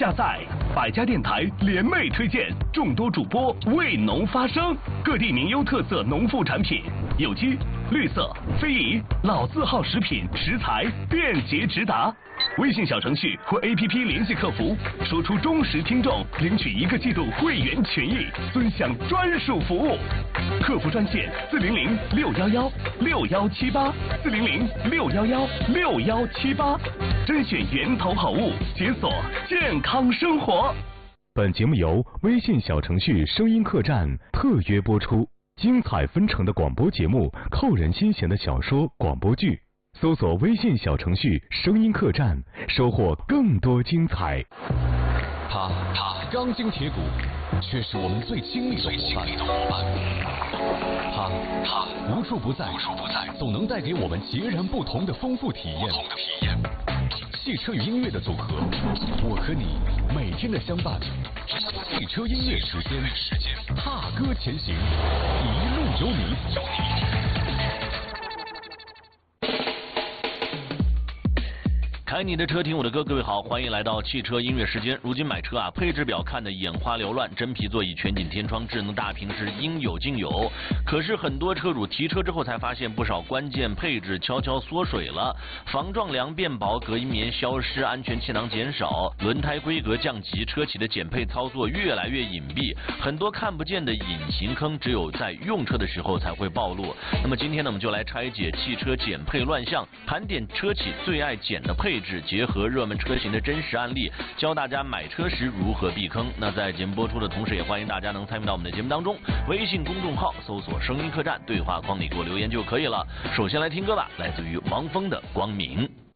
下载，百家电台联袂推荐，众多主播为农发声，各地名优特色农副产品，有机、绿色、非遗、老字号食品食材便捷直达。微信小程序或 APP 联系客服，说出忠实听众，领取1个季度会员权益，尊享专属服务。客服专线400-611-6178，400-611-6178，甄选源头好物，解锁健康生活。 本节目由微信小程序声音客栈特约播出，精彩纷呈的广播节目，扣人心弦的小说广播剧。搜索微信小程序声音客栈，收获更多精彩。 他钢筋铁骨，却是我们最亲密的伙伴。他无处不在，总能带给我们截然不同的丰富体验。汽车与音乐的组合，我和你每天的相伴。汽车音乐时间，踏歌前行，一路有你。 开你的车，听我的歌，各位好，欢迎来到汽车音乐时间。如今买车啊，配置表看得眼花缭乱，真皮座椅、全景天窗、智能大屏是应有尽有。可是很多车主提车之后才发现，不少关键配置悄悄缩水了，防撞梁变薄，隔音棉消失，安全气囊减少，轮胎规格降级，车企的减配操作越来越隐蔽，很多看不见的隐形坑，只有在用车的时候才会暴露。那么今天呢，我们就来拆解汽车减配乱象，盘点车企最爱减的配置，结合热门车型的真实案例，教大家买车时如何避坑。那在节目播出的同时，也欢迎大家能参与到我们的节目当中，微信公众号搜索声音客栈，对话框里给我留言就可以了。首先来听歌吧，来自于王峰的《光明》。